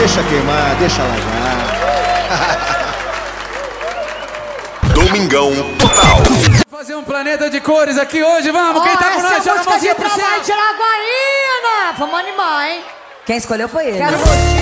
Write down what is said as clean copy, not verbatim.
Deixa queimar, deixa lajar. Domingão Total. Vamos fazer um planeta de cores aqui hoje, vamos? Quem tá com nós, joga a mãozinha pro céu. Vamos animar, hein? Quem escolheu foi ele. Quero